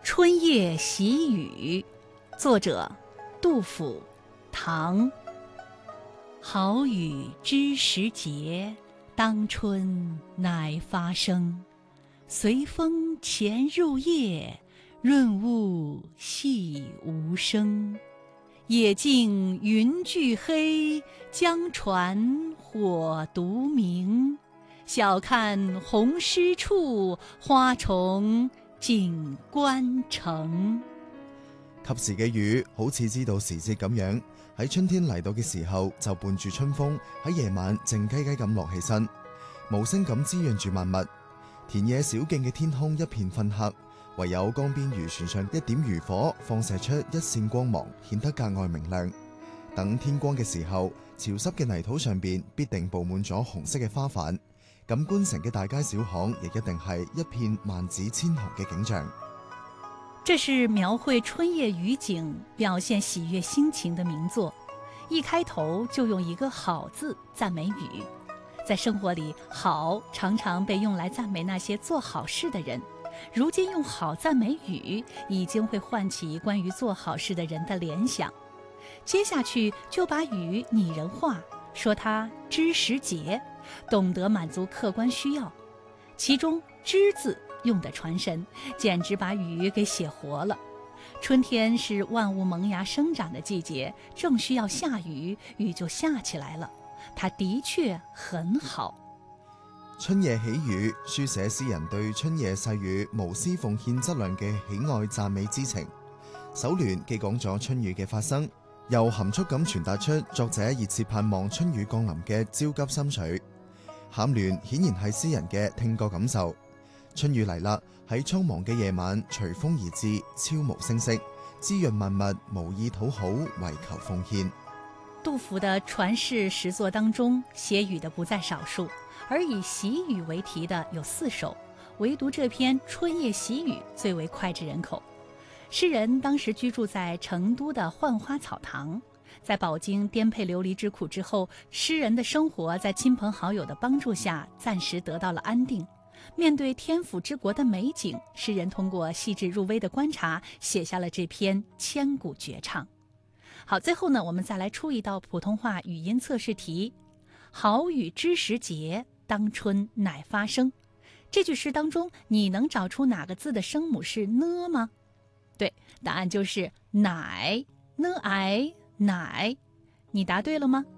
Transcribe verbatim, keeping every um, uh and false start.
春夜喜雨，作者杜甫，唐。好雨知时节，当春乃发生。随风潜入夜，润物细无声。野径云俱黑，江船火独明。晓看红湿处，花重锦官城。 及時嘅雨好似知道時節咁樣，喺春天嚟到嘅時候就伴住春風，喺夜晚靜雞雞咁落起身，無聲咁滋潤住萬物。田野小徑嘅天空一片昏黑，唯有江邊漁船上一點漁火放射出一線光芒，顯得格外明亮。等天光嘅時候，潮濕嘅泥土上邊必定佈滿咗紅色嘅花瓣，咁觀城嘅大街小巷亦一定係一片萬紫千紅嘅景象。 這是描繪春夜雨景、表現喜悅心情的名作，一開頭就用一個好字讚美雨。在生活裡，好常常被用來讚美那些做好事的人，如今用好讚美雨，已經會喚起關於做好事的人的聯想。接下去就把雨擬人化，說它知時節，懂得滿足客觀需要。其中知字用得傳神，簡直把雨給寫活了。春天是萬物萌芽生長的季節，正需要下雨，雨就下起來了。它的確很好。 春夜喜雨，書寫詩人對春夜細雨無私奉獻質量嘅喜愛讚美之情。首聯既講咗春雨嘅發生，又含蓄咁傳達出作者熱切盼望春雨降臨嘅焦急心緒。銜聯顯然係詩人嘅聽覺感受。春雨嚟啦，喺蒼茫嘅夜晚隨風而至，悄無聲息，滋潤萬物，無意討好，為求奉獻。 杜甫的傳世詩作當中，寫雨的不在少數，而以喜雨為題的有四首，唯獨這篇《春夜喜雨》最為膾炙人口。詩人當時居住在成都的浣花草堂，在飽經顛沛流離之苦之後，詩人的生活在親朋好友的幫助下暫時得到了安定。面對天府之國的美景，詩人通過細緻入微的觀察，寫下了這篇千古絕唱。好，最後呢，我們再來出一道普通話語音測試題。好雨知時節，當春乃發生。這句詩當中，你能找出哪個字的聲母是呢嗎？對，答案就是乃，呢哎乃。你答對了嗎？